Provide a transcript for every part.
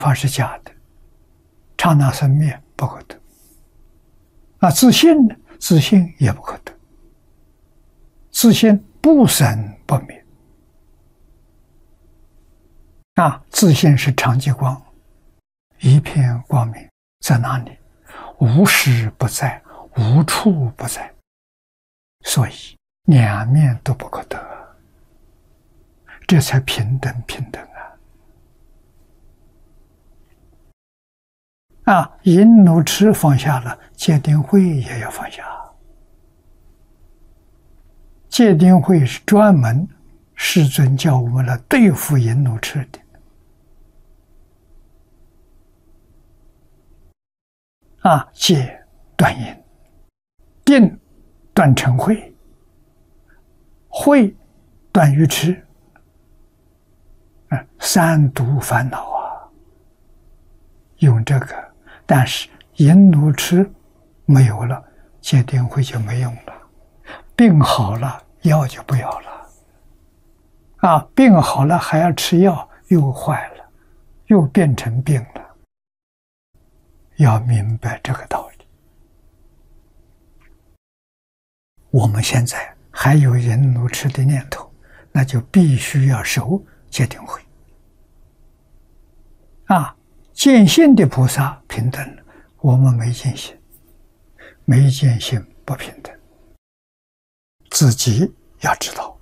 法是假的，刹那生灭不可得。自信呢？自信也不可得。自信不生不灭。自信是常寂光，一片光明在哪里？无时不在，无处不在，所以两面都不可得，这才平等淫怒痴放下了，戒定慧也要放下。戒定慧是专门世尊教我们来对付淫怒痴的。戒断淫，定断嗔恚，慧断愚痴，三毒烦恼用这个。但是淫怒痴没有了，戒定慧就没用了。病好了，药就不要了。病好了还要吃药，又坏了，又变成病了。要明白这个道理。我们现在还有淫怒痴的念头，那就必须要守戒定慧。见性的菩萨平等了，我们没见性，没见性不平等，自己要知道。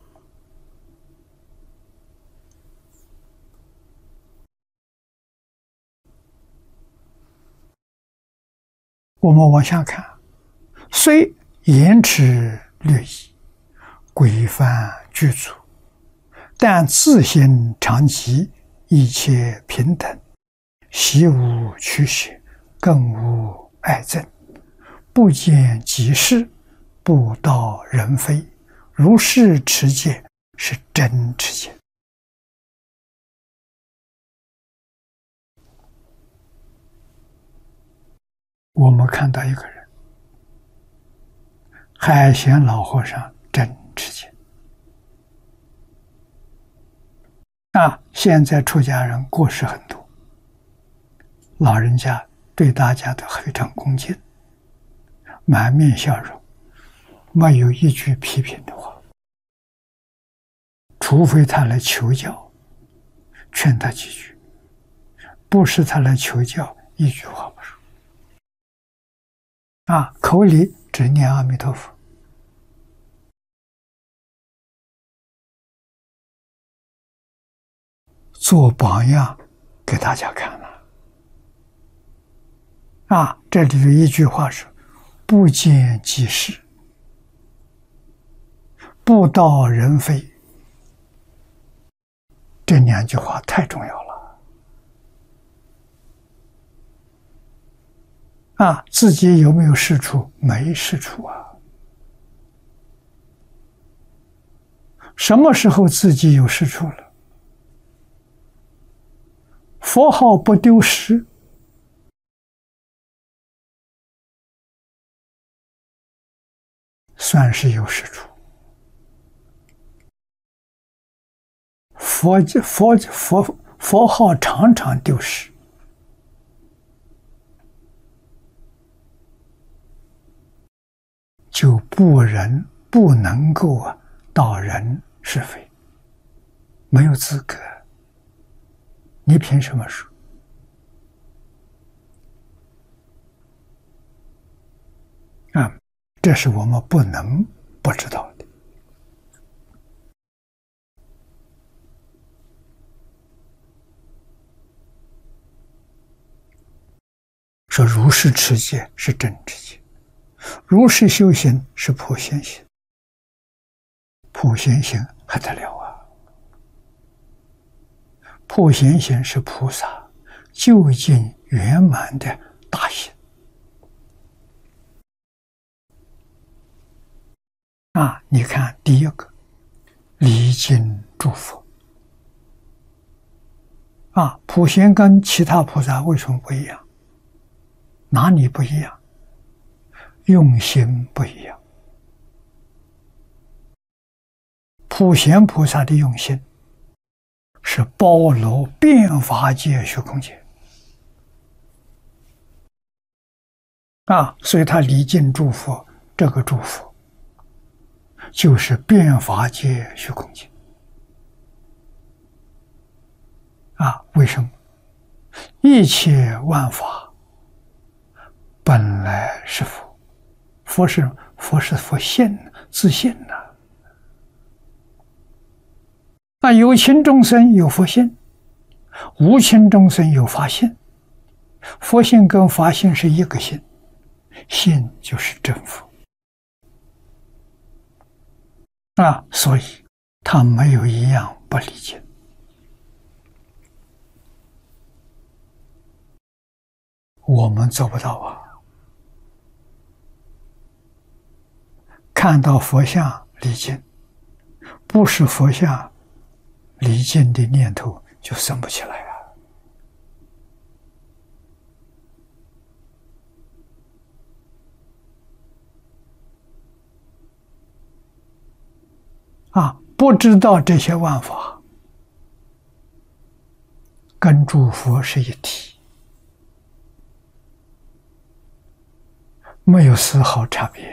我们往下看，虽严持律仪，规范具足，但自心常寂，一切平等，悉无取舍，更无爱憎，不见即事，不道人非，如是持戒是真持戒。我们看到一个人，海贤老和尚真持戒。现在出家人过失很多，老人家对大家都非常恭敬，满面笑容，没有一句批评的话，除非他来求教，劝他几句，不是他来求教，一句话不说。口里只念阿弥陀佛。做榜样给大家看了。这里的一句话是不见即事，不道人非，这两句话太重要了。自己有没有事处？没事处什么时候自己有事处了？佛号不丢失，算是有事处。佛号常常丢失，就不能够道人是非，没有资格。你凭什么说？这是我们不能不知道的。说如是持戒是真持戒，如是修行是普贤行。普贤行还得了普贤行是菩萨究竟圆满的大行。你看第一个，礼敬诸佛。普贤跟其他菩萨为什么不一样？哪里不一样？用心不一样。普贤菩萨的用心是包罗遍法界虚空界， 所以他礼敬诸佛，这个诸佛就是遍法界虚空界。为什么？一切万法本来是佛，佛是佛性，自性有情众生有佛性，无情众生有法性。佛性跟法性是一个性，性就是真佛所以他没有一样不理解。我们做不到看到佛像礼敬，不是佛像礼敬的念头就生不起来不知道这些万法跟诸佛是一体，没有丝毫差别，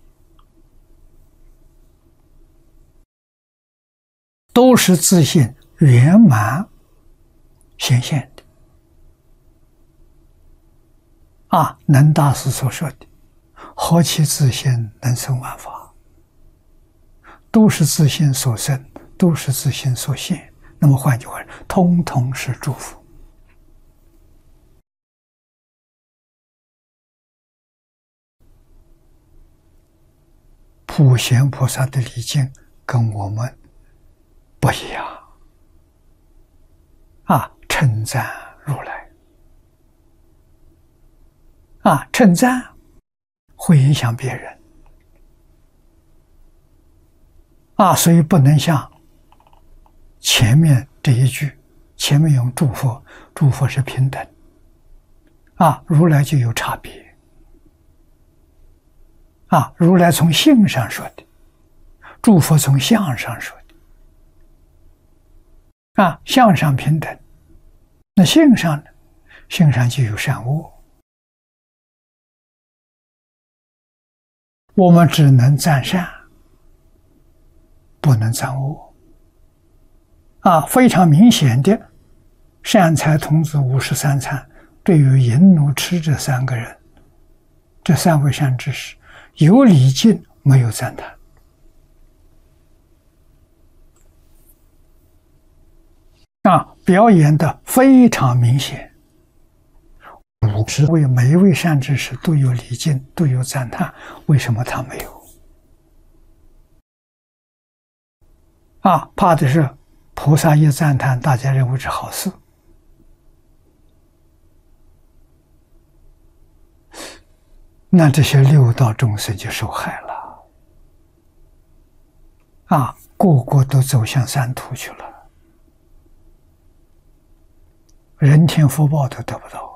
都是自性圆满显现的能大师所说的何其自性能生万法，都是自性所生，都是自性所现。那么换句话说，通通是诸佛。普贤菩萨的礼敬跟我们不一样称赞如来称赞会影响别人所以不能像前面这一句，前面用诸佛，诸佛是平等如来就有差别如来从性上说的，诸佛从相上说的相上平等，那性上呢？性上就有善恶，我们只能赞善，不能赞恶非常明显的，善财童子53参对于淫奴痴这三个人，这三位善知识有礼敬，没有赞叹表演的非常明显。50位每一位善知识都有礼敬，都有赞叹，为什么他没有怕的是菩萨一赞叹，大家认为是好事，那这些六道众生就受害了个个都走向三途去了，人天福报都得不到